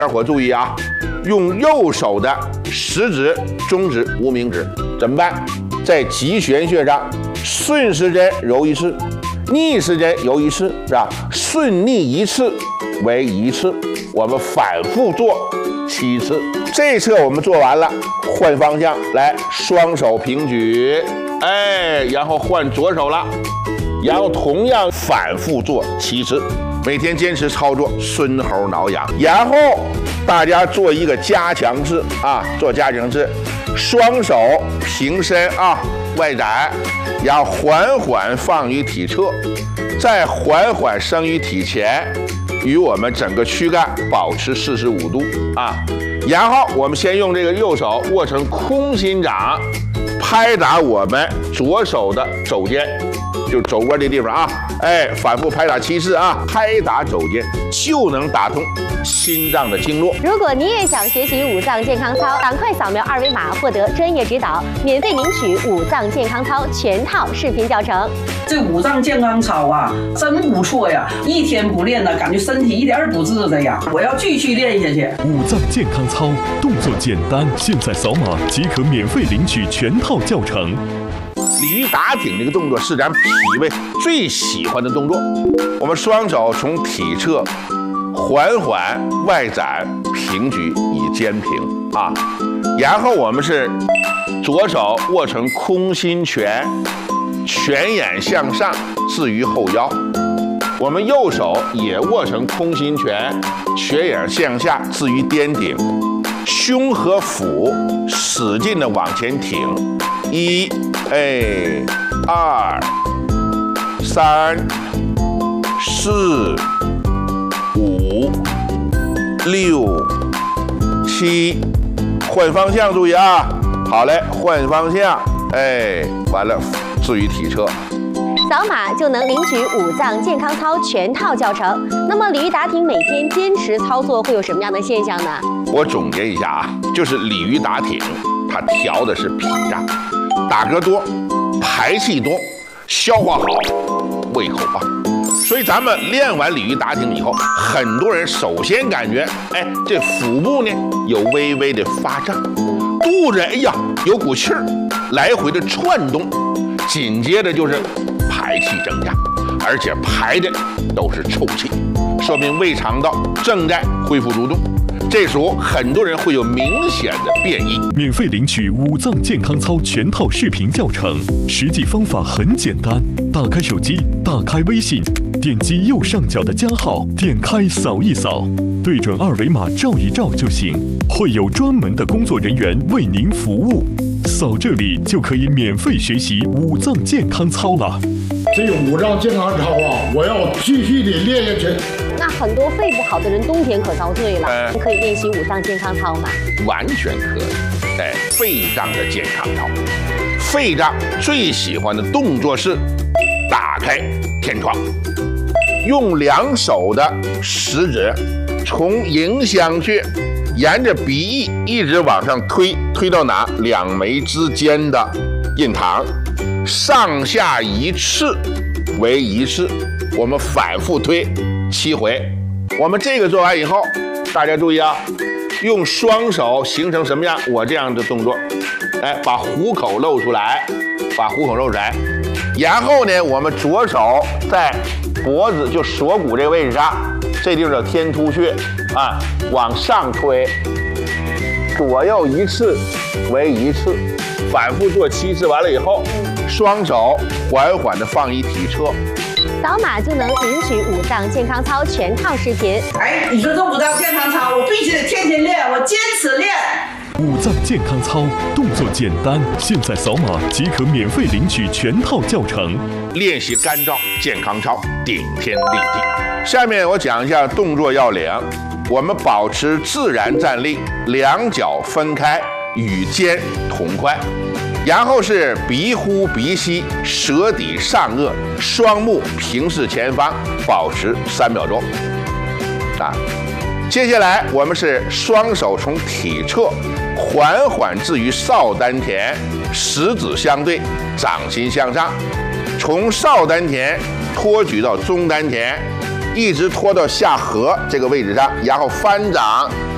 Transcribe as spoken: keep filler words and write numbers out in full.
大伙注意啊，用右手的食指、中指、无名指怎么办？在极旋穴上顺时针揉一次，逆时针揉一次，是吧？顺逆一次为一次，我们反复做七次。这一侧我们做完了，换方向来，双手平举，哎，然后换左手了，然后同样反复做七次。每天坚持操作，孙猴挠痒。然后大家做一个加强式啊，做加强式，双手平伸啊，外展，然后缓缓放于体侧，再缓缓升于体前，与我们整个躯干保持四十五度啊。然后我们先用这个右手握成空心掌，拍打我们左手的肘尖。就肘关这地方啊，哎，反复拍打七次啊，拍打肘尖就能打通心脏的经络。 如果你也想学习五脏健康操，赶快扫描二维码获得专业指导，免费领取五脏健康操全套视频教程。 这五脏健康操啊，真不错呀！一天不练呢，感觉身体一点儿不自在呀。我要继续练下去。 五脏健康操动作简单，现在扫码即可免费领取全套教程。 鲤鱼打挺这个动作是咱脾胃最喜欢的动作。我们双手从体侧缓缓外展平举以肩平啊，然后我们是左手握成空心拳，拳眼向上置于后腰，我们右手也握成空心拳，拳眼向下置于颠顶，胸和腹使劲的往前挺，一。哎，二、三、四、五、六、七，换方向，注意啊！好嘞，换方向，哎，完了，置于体侧。 扫码就能领取五脏健康操全套教程。那么鲤鱼打挺每天坚持操作会有什么样的现象呢？ 我总结一下啊，就是鲤鱼打挺，它调的是脾脏。打嗝多，排气多，消化好，胃口棒。所以咱们练完鲤鱼打挺以后，很多人首先感觉，哎，这腹部呢有微微的发胀，肚子哎呀有股气儿，来回的窜动，紧接着就是排气增加，而且排的都是臭气，说明胃肠道正在恢复蠕动。这时候很多人会有明显的变异。 免费领取五脏健康操全套视频教程，实际方法很简单，打开手机，打开微信，点击右上角的加号，点开扫一扫，对准二维码照一照就行，会有专门的工作人员为您服务。扫这里就可以免费学习五脏健康操了。 这个五脏健康操啊，我要继续的练下去。 那很多肺不好的人冬天可遭罪了，呃、可以练习五脏健康操吗？ 完全可以。哎，肺脏的健康操，肺脏最喜欢的动作是打开天窗，用两手的食指从迎香穴沿着鼻翼一直往上推，推到哪？两眉之间的印堂，上下一次为一次，我们反复推七回。我们这个做完以后，大家注意啊，用双手形成什么样？我这样的动作，哎，把虎口露出来，把虎口露出来。然后呢，我们左手在脖子就锁骨这个位置上，这地方叫天突穴啊，往上推，左右一次为一次，反复做七次。完了以后，双手缓缓地放于体侧。 扫码就能领取五脏健康操全套视频。 哎，你说这五脏健康操，我必须得天天练，我坚持练。 五脏健康操动作简单，现在扫码即可免费领取全套教程。 练习干燥健康操，顶天立地。下面我讲一下动作要领。我们保持自然站立，两脚分开，与肩同宽。然后是鼻呼鼻吸，舌抵上颚，双目平视前方，保持三秒钟。啊，接下来我们是双手从体侧缓缓置于少丹田，食指相对，掌心向上，从少丹田托举到中丹田，一直拖到下颌这个位置上，然后翻掌